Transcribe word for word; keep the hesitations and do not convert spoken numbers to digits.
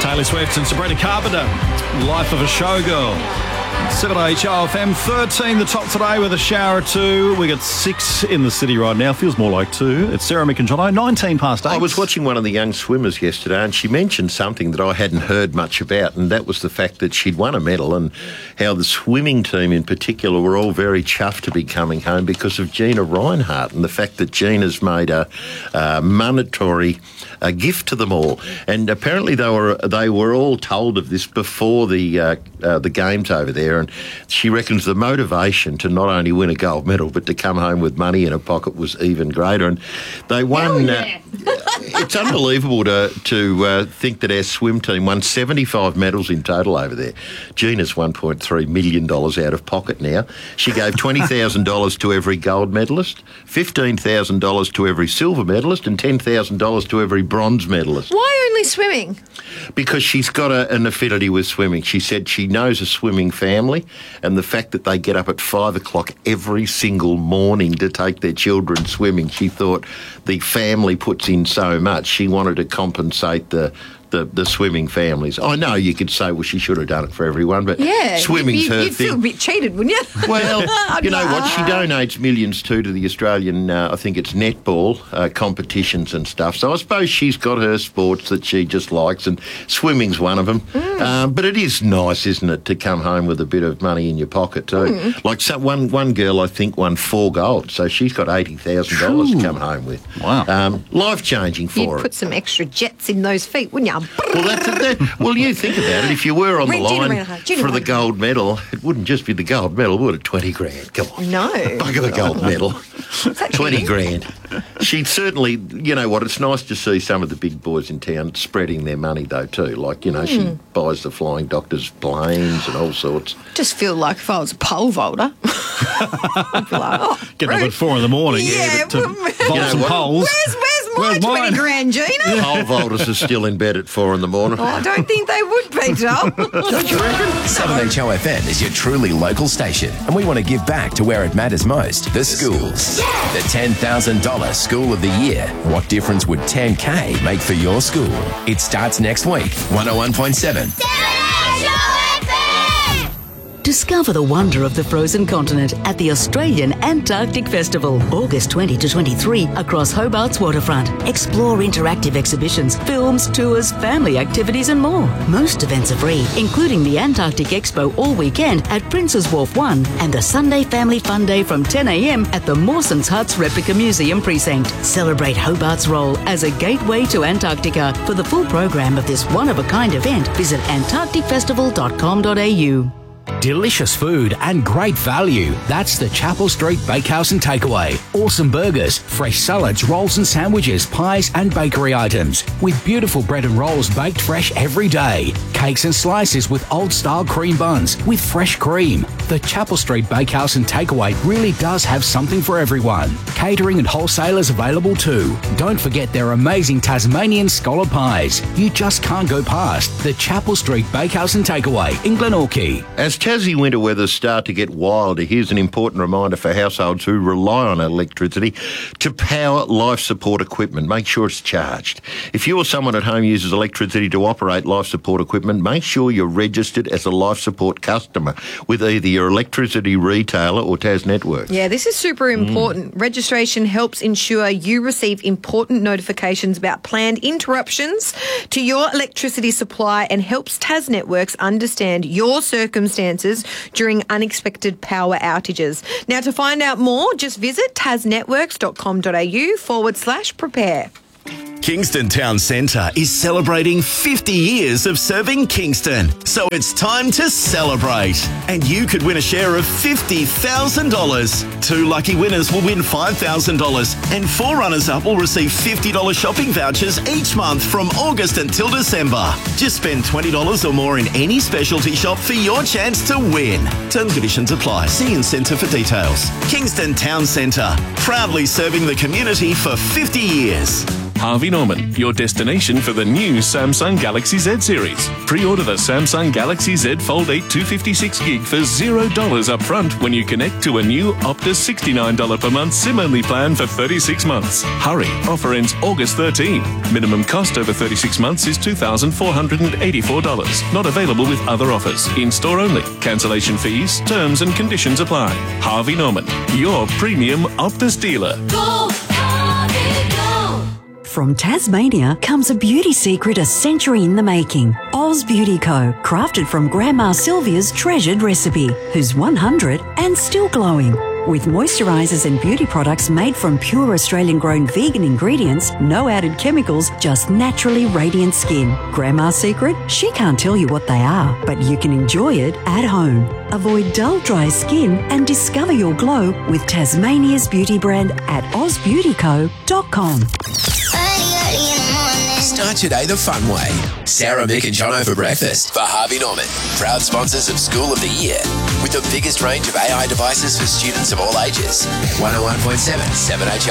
Taylor Swift and Sabrina Carpenter, Life of a Showgirl. seven H O F M, thirteen the top today with a shower or two. We got six in the city right now. Feels more like two. It's Sarah Mick nineteen past eight. I was watching one of the young swimmers yesterday and she mentioned something that I hadn't heard much about, and that was the fact that she'd won a medal and how the swimming team in particular were all very chuffed to be coming home because of Gina Reinhart and the fact that Gina's made a, a monetary a gift to them all. And apparently they were they were all told of this before the uh, uh, the games over there, and she reckons the motivation to not only win a gold medal but to come home with money in her pocket was even greater. And they won. Yeah. Uh, it's unbelievable to to uh, think that our swim team won seventy-five medals in total over there. Gina's one point three million dollars out of pocket now. She gave twenty thousand dollars to every gold medalist, fifteen thousand dollars to every silver medalist, and ten thousand dollars to every bronze medalist. Why only swimming? Because she's got a, an affinity with swimming. She said she knows a swimming family, and the fact that they get up at five o'clock every single morning to take their children swimming, she thought the family puts in so much. She wanted to compensate the The, the swimming families. I know you could say, well, she should have done it for everyone, but yeah, swimming's you, her you'd thing. You'd feel a bit cheated, wouldn't you? Well, you know what? She donates millions too to the Australian, uh, I think it's netball uh, competitions and stuff. So I suppose she's got her sports that she just likes, and swimming's one of them. Mm. Um, but it is nice, isn't it, to come home with a bit of money in your pocket too. Mm. Like so one one girl, I think, won four gold, so she's got eighty thousand dollars to come home with. Wow. Um, life-changing for You'd her. You'd put some extra jets in those feet, wouldn't you? Well, that's that. Well, you think about it. If you were on the Gina line Reinhart, Gina for the Reinhart. gold medal, it wouldn't just be the gold medal, would it? Twenty grand. Come on. No. Bugger the gold medal. Twenty grand. She'd certainly, you know what, it's nice to see some of the big boys in town spreading their money, though, too. Like, you know, mm. she buys the Flying Doctors planes and all sorts. Just feel like if I was a pole vaulter, I'd be like, oh, Getting up at four in the morning yeah, to well, vault you know some what? poles. Where's, where's my Where's twenty mine? grand, Gina? Pole vaulters are still in bed at four in the morning. Oh, I don't think they would be, Joel. Don't you reckon? seven H O F M is your truly local station, and we want to give back to where it matters most, the schools. Yeah. The ten thousand dollars School of the Year. What difference would ten K make for your school? It starts next week. one oh one point seven. Discover the wonder of the frozen continent at the Australian Antarctic Festival, August twentieth to twenty-three, across Hobart's waterfront. Explore interactive exhibitions, films, tours, family activities and more. Most events are free, including the Antarctic Expo all weekend at Prince's Wharf one and the Sunday Family Fun Day from ten a m at the Mawson's Huts Replica Museum Precinct. Celebrate Hobart's role as a gateway to Antarctica. For the full program of this one-of-a-kind event, visit antarctic festival dot com dot a u. Delicious food and great value. That's the Chapel Street Bakehouse and Takeaway. Awesome burgers, fresh salads, rolls and sandwiches, pies and bakery items. With beautiful bread and rolls baked fresh every day. Cakes and slices with old-style cream buns with fresh cream. The Chapel Street Bakehouse and Takeaway really does have something for everyone. Catering and wholesalers available too. Don't forget their amazing Tasmanian scallop pies. You just can't go past the Chapel Street Bakehouse and Takeaway in Glenorchy. As Tassie winter weathers start to get wilder, here's an important reminder for households who rely on electricity to power life support equipment. Make sure it's charged. If you or someone at home uses electricity to operate life support equipment, make sure you're registered as a life support customer with either your electricity retailer or Tas Networks. Yeah, this is super important. Mm. Registration helps ensure you receive important notifications about planned interruptions to your electricity supply and helps Tas Networks understand your circumstances during unexpected power outages. Now, to find out more, just visit tasnetworks dot com dot a u forward slash prepare. Kingston Town Centre is celebrating fifty years of serving Kingston. So it's time to celebrate. And you could win a share of fifty thousand dollars. Two lucky winners will win five thousand dollars and four runners-up will receive fifty dollars shopping vouchers each month from August until December. Just spend twenty dollars or more in any specialty shop for your chance to win. Terms and conditions apply. See in centre for details. Kingston Town Centre, proudly serving the community for fifty years. Harvey Norman, your destination for the new Samsung Galaxy Z series. Pre-order the Samsung Galaxy Z Fold eight two fifty-six gig for zero dollars up front when you connect to a new Optus sixty-nine dollars per month SIM-only plan for thirty-six months. Hurry, offer ends August thirteenth. Minimum cost over thirty-six months is two thousand four hundred eighty-four dollars. Not available with other offers. In-store only. Cancellation fees, terms and conditions apply. Harvey Norman, your premium Optus dealer. Go, Harvey, go! From Tasmania comes a beauty secret a century in the making. Oz Beauty Co, crafted from Grandma Sylvia's treasured recipe, who's one hundred and still glowing. With moisturisers and beauty products made from pure Australian-grown vegan ingredients, no added chemicals, just naturally radiant skin. Grandma's secret? She can't tell you what they are, but you can enjoy it at home. Avoid dull, dry skin and discover your glow with Tasmania's beauty brand at oz beauty co dot com. Start your day the fun way. Sarah, Mick and Jono for breakfast for Harvey Norman. Proud sponsors of School of the Year. With the biggest range of A I devices for students of all ages. one oh one point seven, seven H L